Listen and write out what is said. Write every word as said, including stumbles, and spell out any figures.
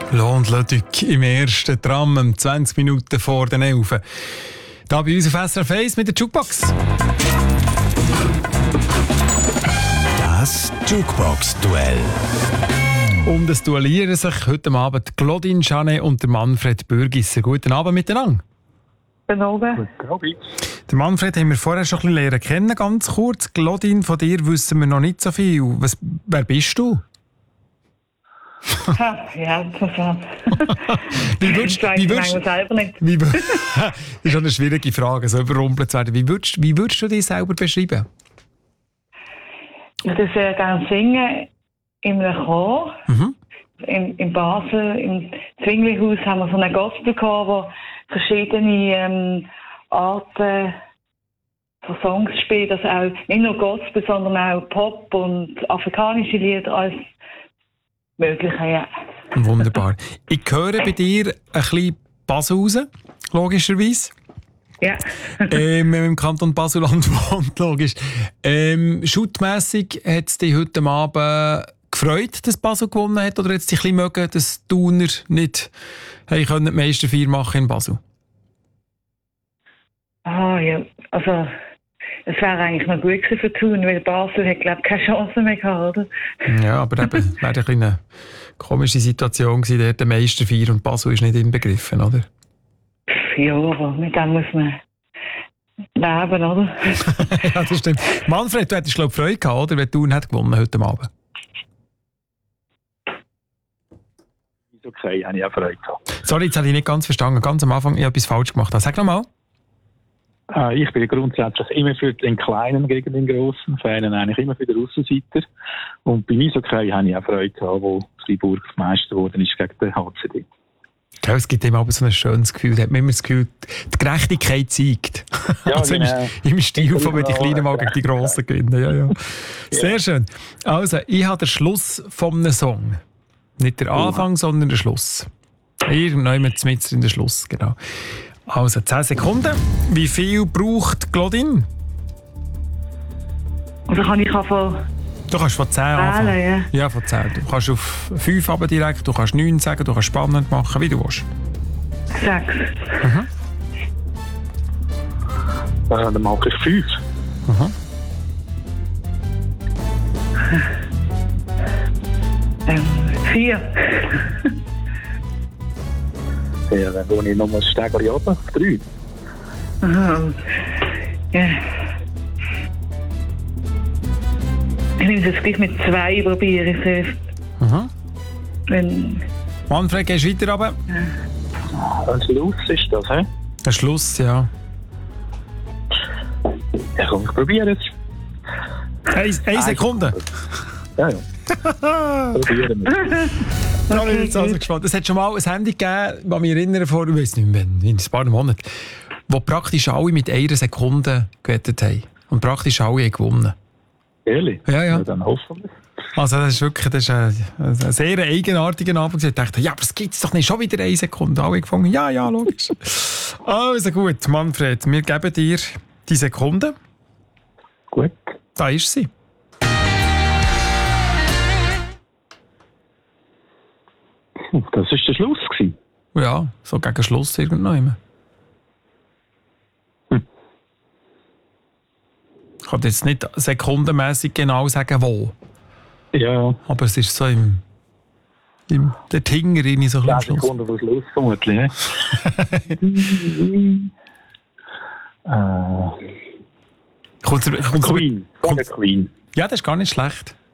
Lohnt Ludwig im ersten Tram um zwanzig Minuten vor den elf. Da bei uns auf S R F eins mit der Jukebox. Das Jukebox-Duell. Um das duellieren sich heute Abend Claudine Janet und der Manfred Bürgisser. Guten Abend miteinander. Guten Abend. Der Manfred haben wir vorher schon ein bisschen lernen kennen, ganz kurz. Claudine, von dir wissen wir noch nicht so viel. Was, wer bist du? Ha, ja, interessant. Wie würdest, das wie weiß würdest, ich selber nicht. wie, das ist schon eine schwierige Frage, so überrumpelt zu werden. Wie würdest, wie würdest du dich selber beschreiben? Ich würde sehr gerne singen in einem Chor. Mhm. In, in Basel, im Zwinglihaus, haben wir so einen Gospelchor, wo verschiedene ähm, Arten von Songs spielt. Also auch nicht nur Gospel, sondern auch Pop und afrikanische Lieder als Mögliche, ja. Wunderbar. Ich höre bei dir ein bisschen Basel raus, logischerweise. Ja. ähm, wenn man im Kanton Baselland wohnt, logisch. Ähm, Schuttmässig hat es dich heute Abend gefreut, dass Basel gewonnen hat? Oder hat es dich ein bisschen mögen, dass die Thuner nicht hey, können die Meisterfeier machen in Basel? Ah, ja. Also, es wäre eigentlich noch gut gewesen für Thun, weil Basel hat, glaube ich, keine Chance mehr gehabt, oder? Ja, aber eben, es wäre eine, eine komische Situation gewesen, der Meisterfeier und Basel ist nicht inbegriffen, oder? Ja, aber mit dem muss man leben, oder? Ja, das stimmt. Manfred, du hättest, glaube ich, Freude gehabt, oder? Wenn Thun hat gewonnen heute Abend. Ist okay, habe ich auch Freude gehabt. Sorry, jetzt habe ich nicht ganz verstanden. Ganz am Anfang, ich habe etwas falsch gemacht. Sag nochmal. Äh, ich bin grundsätzlich immer für den Kleinen gegen den Grossen, Fan eigentlich immer für den Aussenseiter. Und bei mir okay habe ich auch Freude gehabt, wo Freiburg Meister geworden ist gegen den H C D. Ja, es gibt immer so ein schönes Gefühl. Da hat man immer das Gefühl, die Gerechtigkeit siegt. Ja, also genau. im, im Stil von, wenn die Kleinen mal gegen die Grossen gewinnen. Ja, ja. Sehr ja. schön. Also, ich habe den Schluss von einem Song. Nicht der Anfang, uh-huh. sondern der Schluss. Irgendwann mit in der Schluss, genau. Also, zehn Sekunden. Wie viel braucht Claudine? Also kann ich von... Du kannst von zehn anfangen. Ja. ja, von zehn. Du kannst auf fünf aber direkt, du kannst neun sagen, du kannst spannend machen, wie du willst. sechs. Mhm. Äh, dann mache ich fünf. Mhm. Ähm, vier. Ja, dann gehe ich nochmal ein Stegel runter, auf drei. Aha. Ja. Ich nehme es jetzt gleich mit zwei probieren. Mhm. Wenn... Manfred, gehst du weiter runter? Ein Schluss ist das, hä? Ein Schluss, ja. Ja, komm, ich probiere es. Eine, eine Sekunde. Ja, ja. Probieren wir. Da bin ich jetzt also gespannt. Es hat schon mal ein Handy gegeben, das mich erinnere, vor, ich weiß nicht mehr, in ein paar Monaten, wo praktisch alle mit einer Sekunde gewettet haben. Und praktisch alle haben gewonnen. Ehrlich? Ja, ja. Ja, dann hoffentlich. Also das ist wirklich das ist ein, ein sehr eigenartiger Abend. Ich dachte, ja, aber das gibt es doch nicht. Schon wieder eine Sekunde. Alle gefunden, ja, ja, logisch. Also gut, Manfred, wir geben dir die Sekunde. Gut. Da ist sie. Das war der Schluss gewesen. Ja, so gegen Schluss irgendwann. Hm. Ich kann jetzt nicht sekundenmässig genau sagen, wo. Ja. Aber es ist so im, im der Tinger rein, so ein bisschen am Schluss. Sekunden vor Schluss vermutlich, ne? äh, Kommt's, kommt's, Queen. kommt's, Queen. ja, das ist gar nicht schlecht.